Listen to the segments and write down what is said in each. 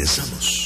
Regresamos.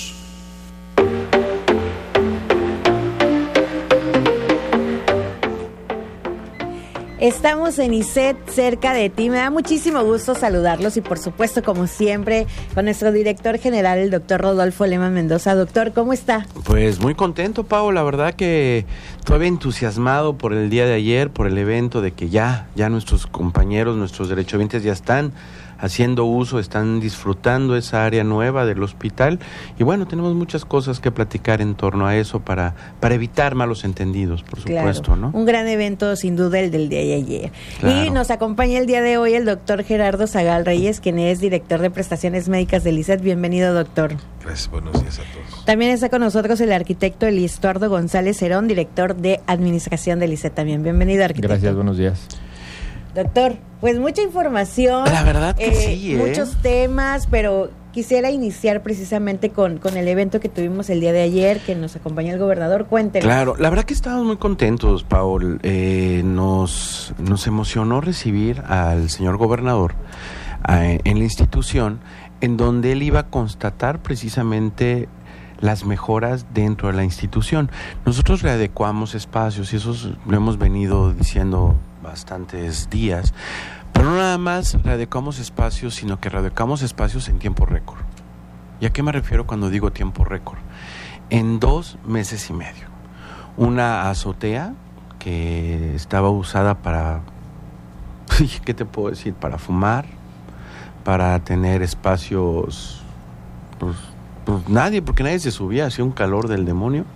Estamos en ISET, cerca de ti. Me da muchísimo gusto saludarlos y, por supuesto, como siempre, con nuestro director general, el doctor Rodolfo Lema Mendoza. Doctor, ¿cómo está? Pues muy contento, Pau. La verdad que todavía entusiasmado por el día de ayer, por el evento de que ya nuestros compañeros, nuestros derechohabientes ya están haciendo uso, están disfrutando esa área nueva del hospital. Y bueno, tenemos muchas cosas que platicar en torno a eso para evitar malos entendidos, por supuesto, claro, ¿no? Un gran evento, sin duda, el del día de ayer. Claro. Y nos acompaña el día de hoy el doctor Gerardo Zagal Reyes, quien es director de prestaciones médicas del ISET. Bienvenido, doctor. Gracias, buenos días a todos. También está con nosotros el arquitecto Elistuardo González Herón, director de administración del ISET también. Bienvenido, arquitecto. Gracias, buenos días. Doctor, pues mucha información. La verdad que sí, muchos temas, pero quisiera iniciar precisamente con el evento que tuvimos el día de ayer, que nos acompañó el gobernador. Cuéntenos. Claro, la verdad que estábamos muy contentos, Paul. Nos emocionó recibir al señor gobernador en la institución, en donde él iba a constatar precisamente las mejoras dentro de la institución. Nosotros readecuamos espacios y eso lo hemos venido diciendo bastantes días, pero no nada más readecuamos espacios, sino que readecuamos espacios en tiempo récord. ¿Y a qué me refiero cuando digo tiempo récord? En 2 meses y medio. Una azotea que estaba usada para, ¿qué te puedo decir? Para fumar, para tener espacios, pues nadie, porque nadie se subía, hacía un calor del demonio.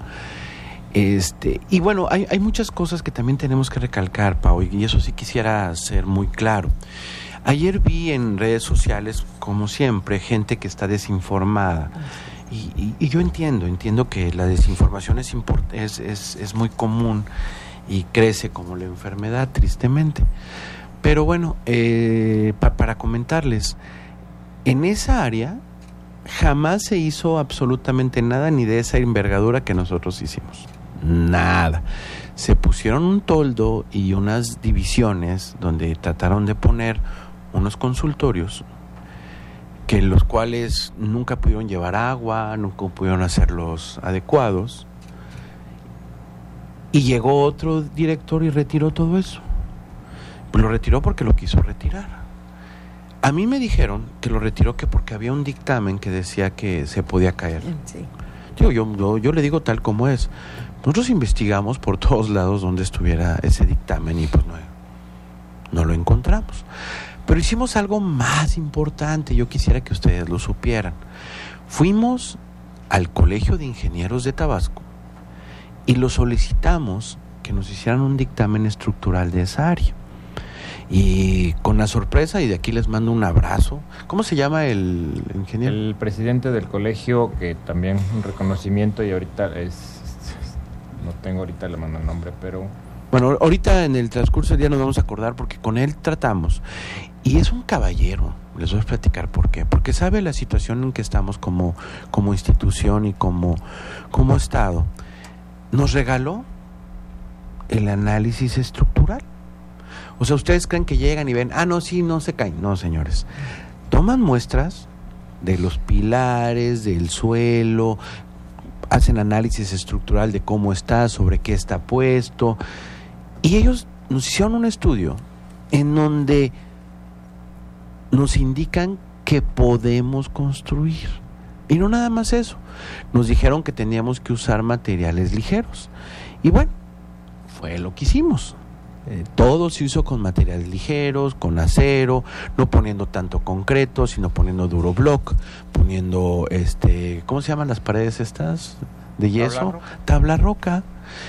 Y bueno, hay muchas cosas que también tenemos que recalcar, Pau, y eso sí quisiera ser muy claro. Ayer vi en redes sociales, como siempre, gente que está desinformada. Y yo entiendo que la desinformación es muy común y crece como la enfermedad, tristemente. Pero bueno, para comentarles, en esa área jamás se hizo absolutamente nada, ni de esa envergadura que nosotros hicimos. Nada. Se pusieron un toldo y unas divisiones donde trataron de poner unos consultorios que los cuales nunca pudieron llevar agua, nunca pudieron hacerlos adecuados. Y llegó otro director y retiró todo eso. Pues lo retiró porque lo quiso retirar. A mí me dijeron que lo retiró que porque había un dictamen que decía que se podía caer. Sí. Yo le digo tal como es. Nosotros investigamos por todos lados donde estuviera ese dictamen y pues no lo encontramos. Pero hicimos algo más importante, yo quisiera que ustedes lo supieran. Fuimos al Colegio de Ingenieros de Tabasco y lo solicitamos que nos hicieran un dictamen estructural de esa área. Y con la sorpresa, y de aquí les mando un abrazo. ¿Cómo se llama el ingeniero? El presidente del colegio, que también un reconocimiento, y ahorita no tengo ahorita la mano el nombre, pero... Bueno, ahorita en el transcurso del día nos vamos a acordar porque con él tratamos. Y es un caballero, les voy a platicar por qué. Porque sabe la situación en que estamos como institución y como Estado. Nos regaló el análisis estructural. O sea, ustedes creen que llegan y ven, no se caen. No, señores. Toman muestras de los pilares, del suelo, hacen análisis estructural de cómo está, sobre qué está puesto. Y ellos nos hicieron un estudio en donde nos indican que podemos construir. Y no nada más eso. Nos dijeron que teníamos que usar materiales ligeros. Y bueno, fue lo que hicimos. Todo se hizo con materiales ligeros, con acero, no poniendo tanto concreto, sino poniendo duroblock, poniendo ¿cómo se llaman las paredes estas de yeso? Tabla roca.